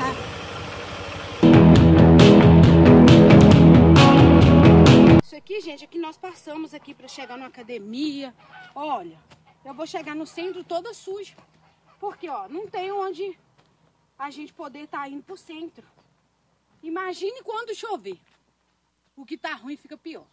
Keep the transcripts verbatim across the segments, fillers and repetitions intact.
Isso aqui, gente, é que nós passamos aqui para chegar na academia. Olha, eu vou chegar no centro toda suja. Porque, ó, não tem onde a gente poder estar indo pro centro. Imagine quando chover. O que tá ruim fica pior.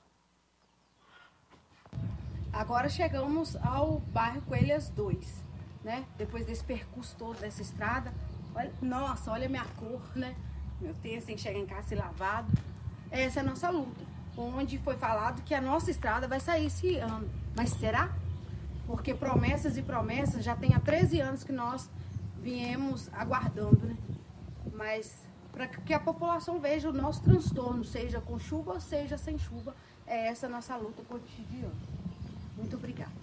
Agora chegamos ao bairro Coelhas dois, né? Depois desse percurso todo dessa estrada. Olha, nossa, olha a minha cor, né? Meu texto tem que chegar em casa e lavado. Essa é a nossa luta. Onde foi falado que a nossa estrada vai sair esse ano. Mas será? Porque promessas e promessas já tem há treze anos que nós viemos aguardando, né? Mas para que a população veja o nosso transtorno, seja com chuva ou seja sem chuva, é essa a nossa luta cotidiana. Muito obrigada.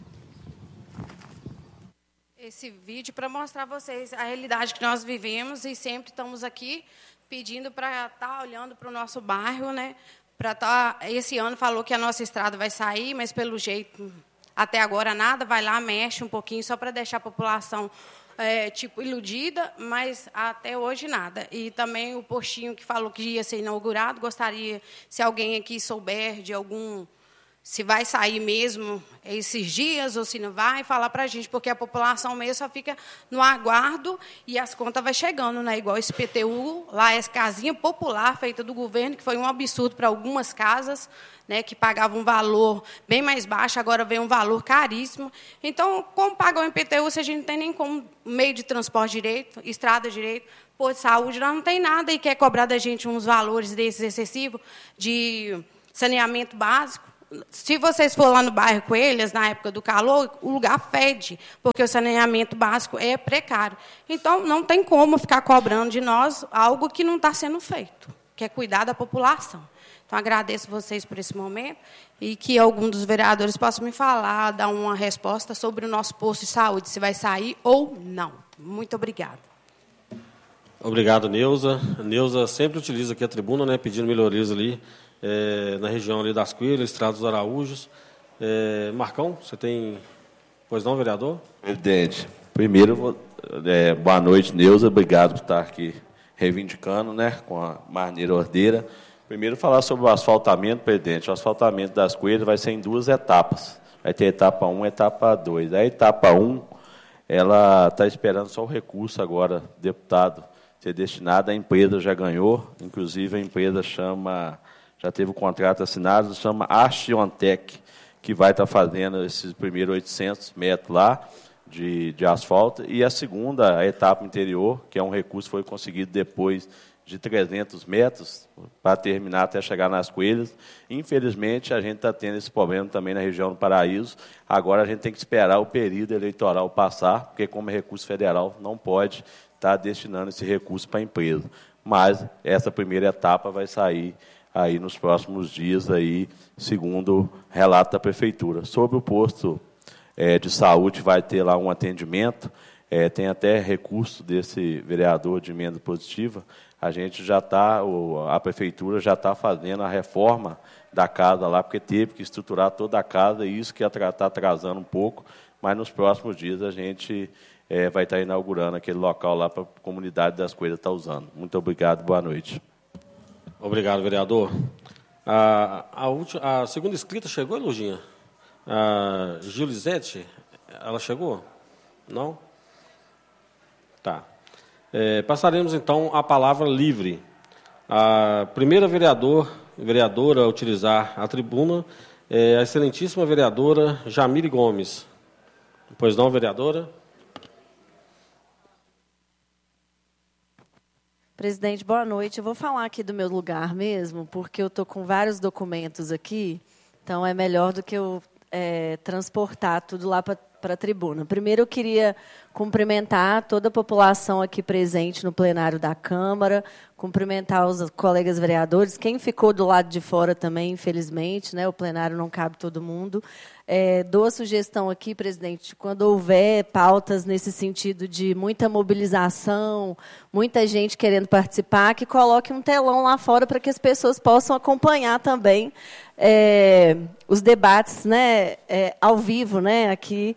Esse vídeo para mostrar a vocês a realidade que nós vivemos e sempre estamos aqui pedindo para estar olhando para o nosso bairro, né? Para tá, esse ano falou que a nossa estrada vai sair, mas pelo jeito até agora nada, vai lá, mexe um pouquinho só para deixar a população é, tipo iludida, mas até hoje nada. E também o postinho que falou que ia ser inaugurado, gostaria, se alguém aqui souber de algum, se vai sair mesmo esses dias ou se não vai, falar para a gente, porque a população mesmo só fica no aguardo e as contas vão chegando, né? Igual esse P T U, lá essa casinha popular feita do governo, que foi um absurdo para algumas casas, né, que pagavam um valor bem mais baixo, agora vem um valor caríssimo. Então, como pagar o I P T U se a gente não tem nem como meio de transporte direito, estrada direito, posto de saúde, nós não tem nada e quer cobrar da gente uns valores desses excessivos de saneamento básico? Se vocês for lá no bairro Coelhas, na época do calor, o lugar fede, porque o saneamento básico é precário. Então, não tem como ficar cobrando de nós algo que não está sendo feito, que é cuidar da população. Então, agradeço vocês por esse momento e que algum dos vereadores possa me falar, dar uma resposta sobre o nosso posto de saúde, se vai sair ou não. Muito obrigada. Obrigado, Neuza. Neuza sempre utiliza aqui a tribuna, né, pedindo melhorias ali é, na região ali das Coelhas, Estrada dos Araújos. É, Marcão, você tem... Pois não, vereador? Presidente, primeiro, é, boa noite, Neuza. Obrigado por estar aqui reivindicando, né, com a maneira ordeira. Primeiro, falar sobre o asfaltamento, presidente. O asfaltamento das Coelhas vai ser em duas etapas. Vai ter etapa um e etapa dois. A etapa um, ela está esperando só o recurso agora, deputado, ser destinado. A empresa já ganhou, inclusive a empresa chama, já teve o contrato assinado, chama Axiontec, que vai estar fazendo esses primeiros oitocentos metros lá de, de asfalto. E a segunda, a etapa interior, que é um recurso que foi conseguido depois de trezentos metros, para terminar até chegar nas Coelhas. Infelizmente, a gente está tendo esse problema também na região do Paraíso. Agora, a gente tem que esperar o período eleitoral passar, porque, como é recurso federal, não pode estar destinando esse recurso para a empresa. Mas essa primeira etapa vai sair aí nos próximos dias, aí, segundo o relato da Prefeitura. Sobre o posto é, de saúde, vai ter lá um atendimento, é, tem até recurso desse vereador de emenda positiva. A gente já está, a Prefeitura já está fazendo a reforma da casa lá, porque teve que estruturar toda a casa, e isso que está atrasando um pouco, mas nos próximos dias a gente é, vai estar inaugurando aquele local lá para a comunidade das Coelhas estar usando. Muito obrigado, boa noite. Obrigado, vereador. A, a, última, a segunda inscrita chegou, Lujinha? A Gilisete, ela chegou? Não? Tá. É, passaremos, então, a palavra livre. A primeira vereador, vereadora a utilizar a tribuna é a excelentíssima vereadora Jamile Gomes. Pois não, vereadora? Presidente, boa noite. Eu vou falar aqui do meu lugar mesmo, porque eu estou com vários documentos aqui, então é melhor do que eu é, transportar tudo lá para para a tribuna. Primeiro, eu queria cumprimentar toda a população aqui presente no plenário da Câmara, cumprimentar os colegas vereadores, quem ficou do lado de fora também, infelizmente, né, o plenário não cabe todo mundo. É, dou a sugestão aqui, presidente, quando houver pautas nesse sentido de muita mobilização, muita gente querendo participar, que coloque um telão lá fora para que as pessoas possam acompanhar também é, os debates, né, é, ao vivo, né, aqui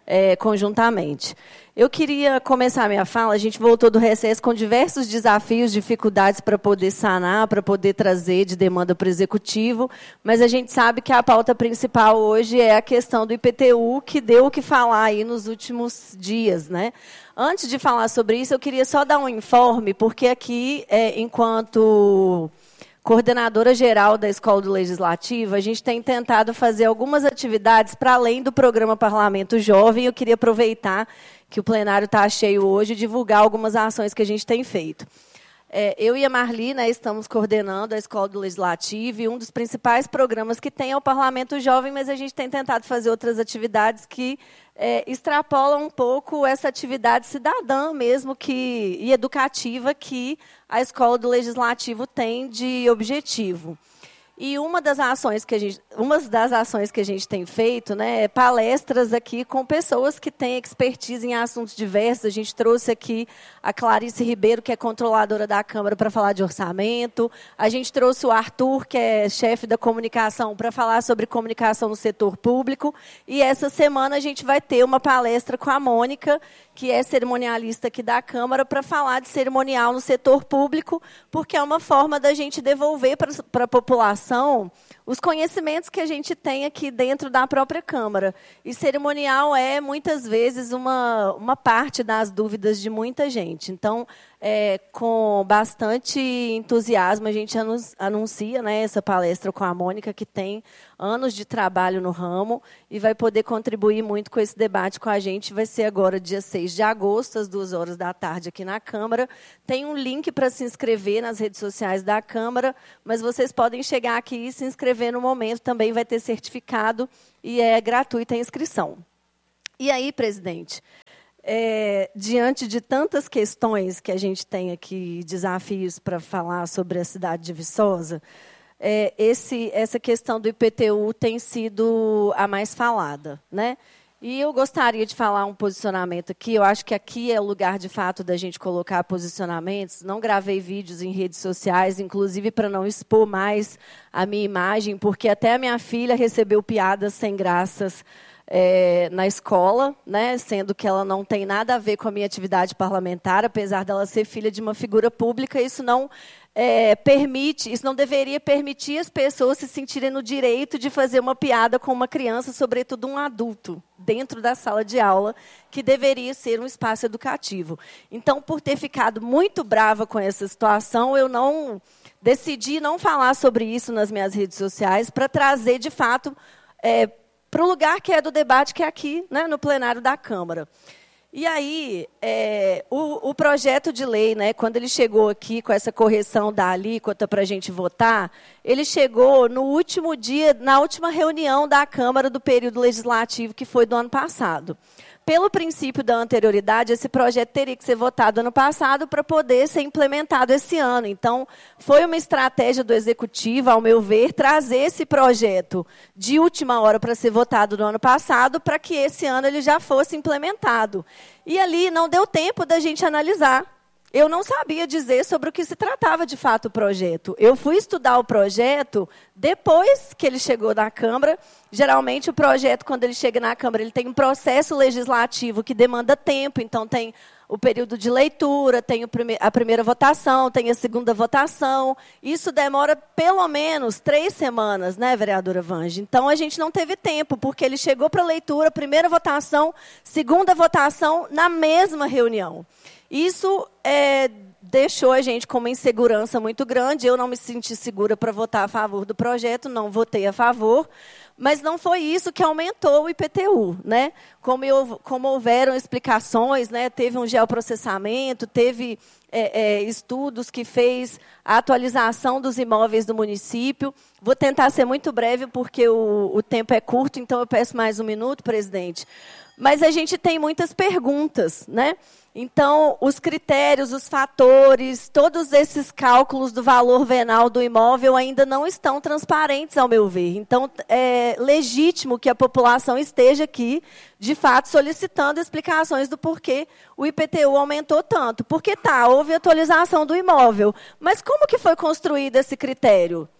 é, conjuntamente. Eu queria começar a minha fala, a gente voltou do recesso com diversos desafios, dificuldades para poder sanar, para poder trazer de demanda para o Executivo, mas a gente sabe que a pauta principal hoje é a questão do I P T U, que deu o que falar aí nos últimos dias, né? Antes de falar sobre isso, eu queria só dar um informe, porque aqui, é, enquanto coordenadora geral da Escola do Legislativo, a gente tem tentado fazer algumas atividades para além do programa Parlamento Jovem. Eu queria aproveitar que o plenário está cheio hoje e divulgar algumas ações que a gente tem feito. É, eu e a Marli, né, estamos coordenando a Escola do Legislativo, e um dos principais programas que tem é o Parlamento Jovem, mas a gente tem tentado fazer outras atividades que é, extrapolam um pouco essa atividade cidadã mesmo que, e educativa que a Escola do Legislativo tem de objetivo. E uma das ações que a gente, uma das ações que a gente tem feito, né, é palestras aqui com pessoas que têm expertise em assuntos diversos. A gente trouxe aqui a Clarice Ribeiro, que é controladora da Câmara, para falar de orçamento. A gente trouxe o Arthur, que é chefe da comunicação, para falar sobre comunicação no setor público. E essa semana a gente vai ter uma palestra com a Mônica, que é cerimonialista aqui da Câmara, para falar de cerimonial no setor público, porque é uma forma da gente devolver para a população os conhecimentos que a gente tem aqui dentro da própria Câmara. E cerimonial é, muitas vezes, uma, uma parte das dúvidas de muita gente. Então, é, com bastante entusiasmo, a gente anuncia, né, essa palestra com a Mônica, que tem anos de trabalho no ramo e vai poder contribuir muito com esse debate com a gente. Vai ser agora, dia seis de agosto, às duas horas da tarde, aqui na Câmara. Tem um link para se inscrever nas redes sociais da Câmara, mas vocês podem chegar aqui e se inscrever no momento. Também vai ter certificado e é gratuita a inscrição. E aí, presidente, é, diante de tantas questões que a gente tem aqui, desafios para falar sobre a cidade de Viçosa, É, esse, essa questão do I P T U tem sido a mais falada, né? E eu gostaria de falar um posicionamento aqui. Eu acho que aqui é o lugar, de fato, da gente colocar posicionamentos. Não gravei vídeos em redes sociais, inclusive para não expor mais a minha imagem, porque até a minha filha recebeu piadas sem graças é, na escola, né? Sendo que ela não tem nada a ver com a minha atividade parlamentar, apesar dela ser filha de uma figura pública. Isso não É, permite, isso não deveria permitir as pessoas se sentirem no direito de fazer uma piada com uma criança, sobretudo um adulto, dentro da sala de aula, que deveria ser um espaço educativo. Então, por ter ficado muito brava com essa situação, eu não decidi não falar sobre isso nas minhas redes sociais, para trazer, de fato, é, para o lugar que é do debate, que é aqui, né, no plenário da Câmara. E aí, é, o, o projeto de lei, né, quando ele chegou aqui com essa correção da alíquota para a gente votar, ele chegou no último dia, na última reunião da Câmara do período legislativo, que foi do ano passado. Pelo princípio da anterioridade, esse projeto teria que ser votado ano passado para poder ser implementado esse ano. Então, foi uma estratégia do Executivo, ao meu ver, trazer esse projeto de última hora para ser votado no ano passado, para que esse ano ele já fosse implementado. E ali não deu tempo da gente analisar. Eu não sabia dizer sobre o que se tratava, de fato, o projeto. Eu fui estudar o projeto depois que ele chegou na Câmara. Geralmente, o projeto, quando ele chega na Câmara, ele tem um processo legislativo que demanda tempo. Então, tem o período de leitura, tem o prime- a primeira votação, tem a segunda votação. Isso demora pelo menos três semanas, né, vereadora Vange? Então, a gente não teve tempo, porque ele chegou para leitura, primeira votação, segunda votação, na mesma reunião. Isso é, deixou a gente com uma insegurança muito grande. Eu não me senti segura para votar a favor do projeto, não votei a favor, mas não foi isso que aumentou o I P T U, né? Como, eu, como houveram explicações, né? Teve um geoprocessamento, teve é, é, estudos que fez a atualização dos imóveis do município. Vou tentar ser muito breve, porque o, o tempo é curto, então eu peço mais um minuto, presidente. Mas a gente tem muitas perguntas, né? Então, os critérios, os fatores, todos esses cálculos do valor venal do imóvel ainda não estão transparentes, ao meu ver. Então, é legítimo que a população esteja aqui, de fato, solicitando explicações do porquê o I P T U aumentou tanto. Porque, tá, houve atualização do imóvel, mas como que foi construído esse critério?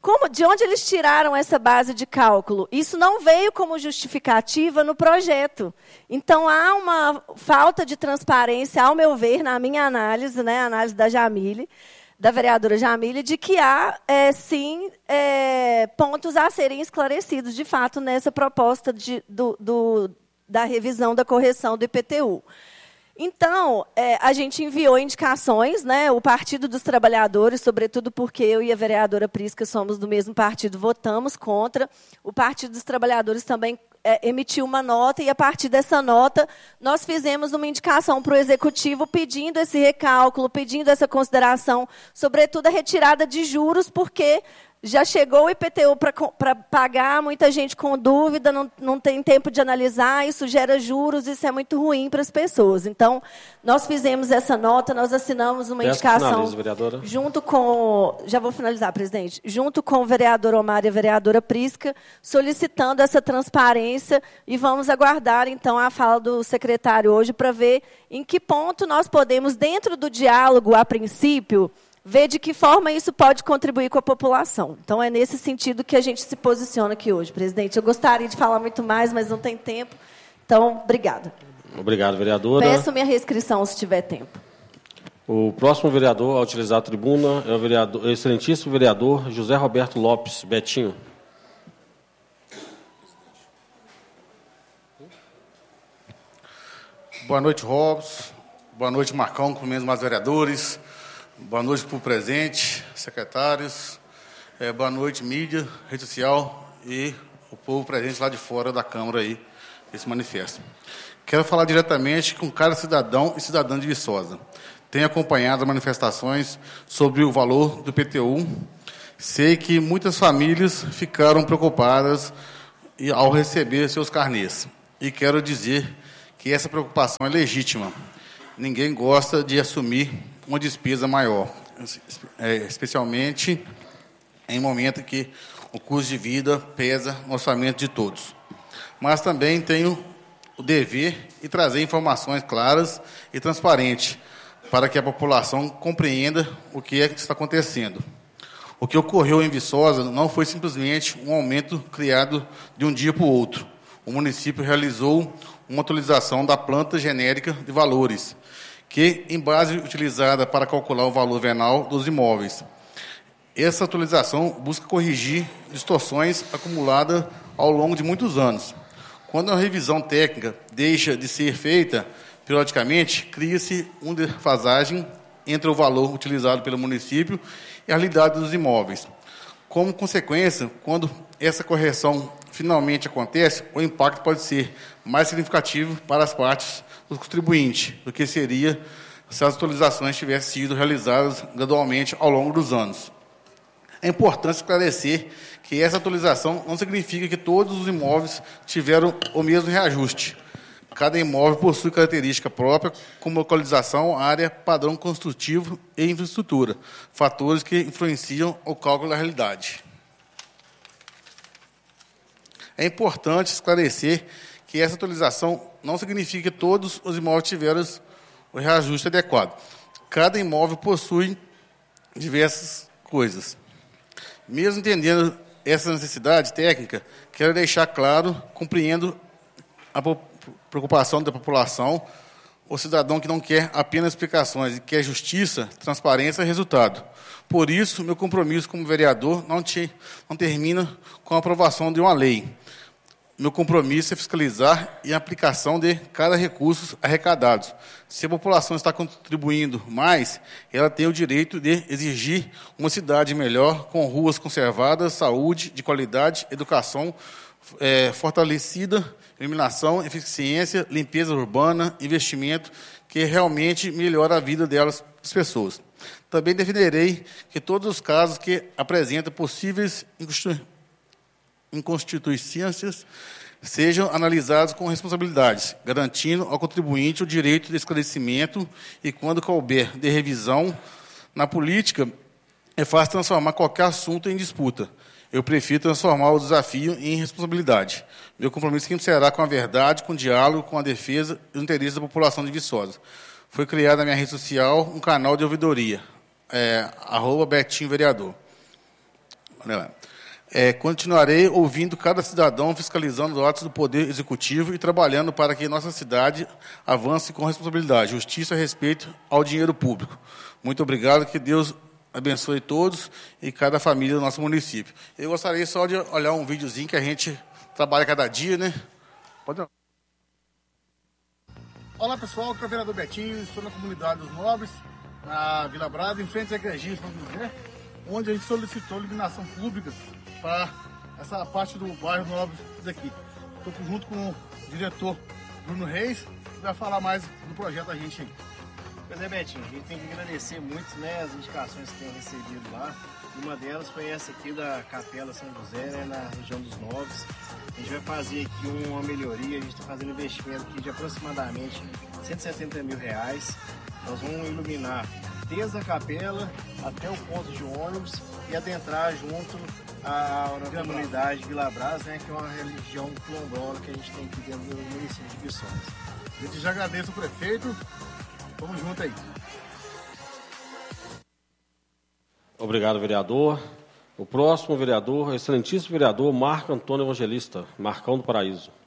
Como, de onde eles tiraram essa base de cálculo? Isso não veio como justificativa no projeto. Então, há uma falta de transparência, ao meu ver, na minha análise, né, a análise da Jamile, da vereadora Jamile, de que há, é, sim, é, pontos a serem esclarecidos, de fato, nessa proposta de, do, do, da revisão da correção do I P T U. Então, é, a gente enviou indicações, né, o Partido dos Trabalhadores, sobretudo porque eu e a vereadora Prisca somos do mesmo partido, votamos contra. O Partido dos Trabalhadores também é, emitiu uma nota, e, a partir dessa nota, nós fizemos uma indicação para o Executivo pedindo esse recálculo, pedindo essa consideração, sobretudo a retirada de juros, porque já chegou o I P T U para pagar, muita gente com dúvida, não, não tem tempo de analisar, isso gera juros, isso é muito ruim para as pessoas. Então, nós fizemos essa nota, nós assinamos uma Peço indicação, finalize, junto com, já vou finalizar, presidente, junto com o vereador Omar e a vereadora Prisca, solicitando essa transparência, e vamos aguardar, então, a fala do secretário hoje para ver em que ponto nós podemos, dentro do diálogo, a princípio, ver de que forma isso pode contribuir com a população. Então, é nesse sentido que a gente se posiciona aqui hoje, presidente. Eu gostaria de falar muito mais, mas não tem tempo. Então, obrigada. Obrigado, vereadora. Peço minha restrição, se tiver tempo. O próximo vereador a utilizar a tribuna é o, vereador, o excelentíssimo vereador José Roberto Lopes. Betinho. Boa noite, Robson. Boa noite, Marcão, cumprimentos mais vereadores. Boa noite para o presente, secretários. É, boa noite, mídia, rede social e o povo presente lá de fora da Câmara aí, esse manifesto. Quero falar diretamente com cada cidadão e cidadã de Viçosa. Tenho acompanhado as manifestações sobre o valor do I P T U. Sei que muitas famílias ficaram preocupadas ao receber seus carnês. E quero dizer que essa preocupação é legítima. Ninguém gosta de assumir uma despesa maior, especialmente em momento em que o custo de vida pesa no orçamento de todos. Mas também tenho o dever de trazer informações claras e transparentes para que a população compreenda o que é que está acontecendo. O que ocorreu em Viçosa não foi simplesmente um aumento criado de um dia para o outro. O município realizou uma atualização da planta genérica de valores, que, em base utilizada para calcular o valor venal dos imóveis. Essa atualização busca corrigir distorções acumuladas ao longo de muitos anos. Quando a revisão técnica deixa de ser feita periodicamente, cria-se uma defasagem entre o valor utilizado pelo município e a realidade dos imóveis. Como consequência, quando essa correção finalmente acontece, o impacto pode ser mais significativo para as partes do contribuinte do que seria se as atualizações tivessem sido realizadas gradualmente ao longo dos anos. É importante esclarecer que essa atualização não significa que todos os imóveis tiveram o mesmo reajuste. Cada imóvel possui característica própria, como localização, área, padrão construtivo e infraestrutura, fatores que influenciam o cálculo da realidade. É importante esclarecer que essa atualização não significa que todos os imóveis tiveram o reajuste adequado. Cada imóvel possui diversas coisas. Mesmo entendendo essa necessidade técnica, quero deixar claro, compreendo a preocupação da população, o cidadão que não quer apenas explicações, e quer justiça, transparência e resultado. Por isso, meu compromisso como vereador não, te, não termina com a aprovação de uma lei. Meu compromisso é fiscalizar e a aplicação de cada recurso arrecadado. Se a população está contribuindo mais, ela tem o direito de exigir uma cidade melhor, com ruas conservadas, saúde de qualidade, educação é, fortalecida, iluminação, eficiência, limpeza urbana, investimento, que realmente melhora a vida delas, das pessoas. Também defenderei que todos os casos que apresentam possíveis inconstituições sejam analisados com responsabilidade, garantindo ao contribuinte o direito de esclarecimento e, quando couber de revisão na política, é fácil transformar qualquer assunto em disputa. Eu prefiro transformar o desafio em responsabilidade. Meu compromisso sempre será com a verdade, com o diálogo, com a defesa e os interesses da população de Viçosa. Foi criada na minha rede social um canal de ouvidoria, é, arroba Betinho Vereador. Olha lá. É, continuarei ouvindo cada cidadão, fiscalizando os atos do Poder Executivo e trabalhando para que nossa cidade avance com responsabilidade, justiça e respeito ao dinheiro público. Muito obrigado, que Deus abençoe todos e cada família do nosso município. Eu gostaria só de olhar um videozinho que a gente trabalha cada dia, né? Pode ir. Olá, pessoal, aqui é o vereador Betinho, estou na comunidade dos Nobres, na Vila Brasa, em frente à igrejinha de São José, onde a gente solicitou iluminação pública para essa parte do bairro Nobres aqui. Estou junto com o diretor Bruno Reis, que vai falar mais do projeto da gente aí. Pois é, Betinho, a gente tem que agradecer muito, né, as indicações que tem recebido lá. Uma delas foi essa aqui da Capela São José, né, na região dos Nobres. A gente vai fazer aqui uma melhoria, a gente está fazendo investimento aqui de aproximadamente cento e setenta mil reais. Nós vamos iluminar desde a capela até o ponto de ônibus e adentrar junto à comunidade Vila Brasa, né, que é uma religião quilombola que a gente tem aqui dentro do município de Viçosa. A gente já agradece o prefeito. Vamos junto aí. Obrigado, vereador. O próximo vereador, excelentíssimo vereador Marco Antônio Evangelista, Marcão do Paraíso.